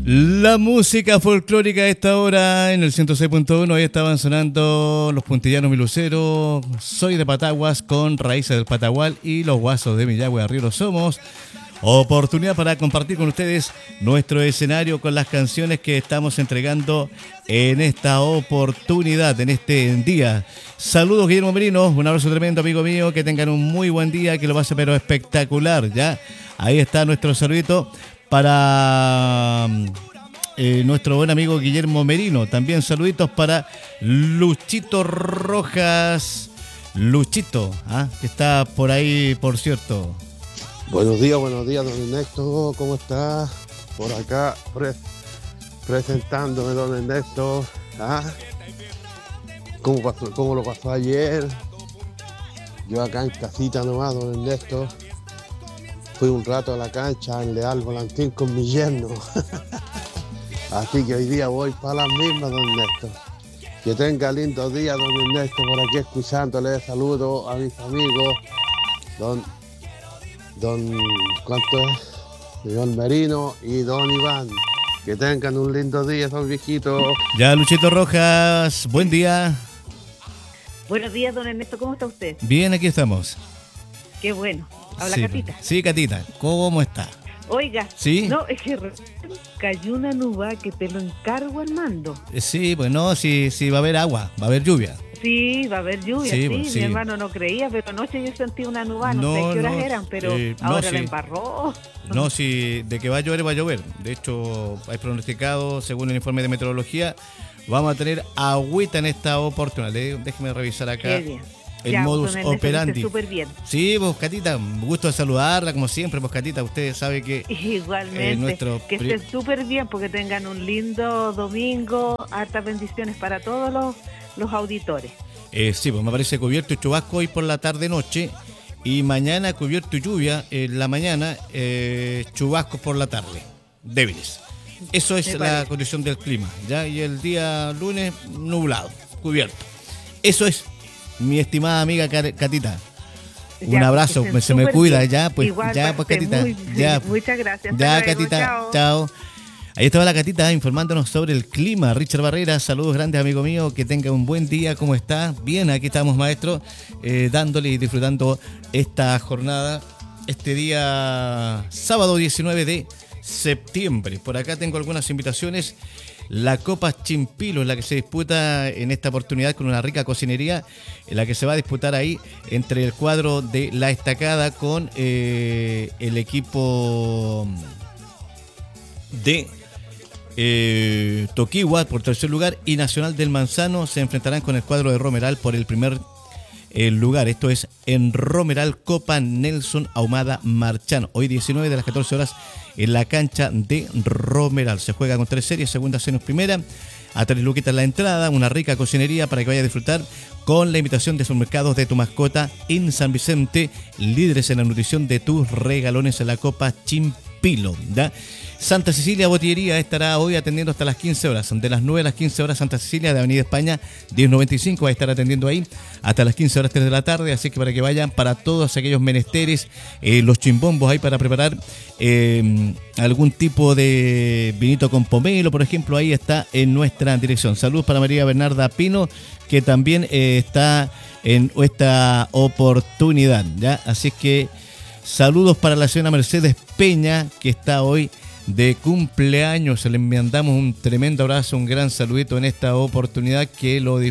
La música folclórica a esta hora en el 106.1. Ahí estaban sonando los Puntillanos Mi Lucero, Soy de Pataguas con Raíces del Patagual y los Guasos de Millagüe Arriero Somos. Oportunidad para compartir con ustedes nuestro escenario con las canciones que estamos entregando en esta oportunidad, en este día. Saludos, Guillermo Merino, un abrazo tremendo, amigo mío, que tengan un muy buen día, que lo pase pero espectacular, ¿ya? Ahí está nuestro saludito para nuestro buen amigo Guillermo Merino. También saluditos para Luchito Rojas. Luchito, que está por ahí, por cierto. Buenos días, don Ernesto. ¿Cómo está? Por acá presentándome, don Ernesto. ¿Cómo lo pasó ayer? Yo acá en casita nomás, don Ernesto. Fui un rato a la cancha en Leal Volantín con mi yerno. Así que hoy día voy para las mismas, don Ernesto. Que tenga lindos días, don Ernesto, por aquí escuchándole. Saludo a mis amigos, ¿cuánto es? Don Merino y don Iván. Que tengan un lindo día, son viejitos. Ya, Luchito Rojas, buen día. Buenos días, don Ernesto, ¿cómo está usted? Bien, aquí estamos. Qué bueno. Habla Sí, Catita. Sí, Catita, ¿cómo está? Oiga, ¿Sí? no, es que cayó una nube que te lo encargo, Armando. Sí, pues no, sí, va a haber agua, va a haber lluvia. Sí, va a haber lluvia, Sí, sí, pues, sí. mi hermano no creía, pero anoche yo sentí una nube, no sé qué horas eran, pero ahora sí. la embarró. No, sí, de que va a llover, va a llover. De hecho, hay pronosticado, según el informe de meteorología, vamos a tener agüita en esta oportunidad. Déjeme revisar acá. Qué bien. El ya, modus don Ernesto, operandi. súper bien. Sí, pues Catita, gusto de saludarla, como siempre, pues Catita, usted sabe que Igualmente, que estén súper bien, porque tengan un lindo domingo, hartas bendiciones para todos los auditores. Sí, pues me parece cubierto y chubasco hoy por la tarde-noche, y mañana cubierto y lluvia en la mañana, chubascos por la tarde, débiles. Eso es la condición del clima, ¿ya? Y el día lunes, nublado, cubierto. Eso es, mi estimada amiga Catita. Un abrazo, se me cuida, bien. Ya, pues, igual, ya, pues, Catita. Ya, muchas gracias. Ya, luego, Catita, chao. Ahí estaba la Catita informándonos sobre el clima. Richard Barrera, saludos grandes, amigo mío, que tenga un buen día, ¿cómo está? Bien, aquí estamos, maestro, dándole y disfrutando esta jornada, este día sábado 19 de septiembre. Por acá tengo algunas invitaciones. La Copa Chimpilo es la que se disputa en esta oportunidad con una rica cocinería, en la que se va a disputar ahí entre el cuadro de La Estacada con el equipo de Toquigua por tercer lugar, y Nacional del Manzano se enfrentarán con el cuadro de Romeral por el primer lugar. Esto es en Romeral, Copa Nelson Ahumada Marchán. Hoy 19 de las 14 horas en la cancha de Romeral. Se juega con 3 series, segunda, senos, primera. A 3 luquitas la entrada, una rica cocinería para que vaya a disfrutar con la invitación de supermercados de tu mascota en San Vicente, líderes en la nutrición de tus regalones en la Copa Chimpilo, ¿ya? Santa Cecilia Botillería estará hoy atendiendo hasta las 15 horas. De las 9 a las 15 horas, Santa Cecilia de Avenida España 1095 va a estar atendiendo ahí hasta las 15 horas 3 de la tarde. Así que para que vayan para todos aquellos menesteres, los chimbombos ahí para preparar algún tipo de vinito con pomelo, por ejemplo, ahí está en nuestra dirección. Saludos para María Bernarda Pino, que también está en esta oportunidad, ¿ya? Así que saludos para la señora Mercedes Peña, que está hoy de cumpleaños. Le mandamos un tremendo abrazo, un gran saludito en esta oportunidad, que lo disfruten.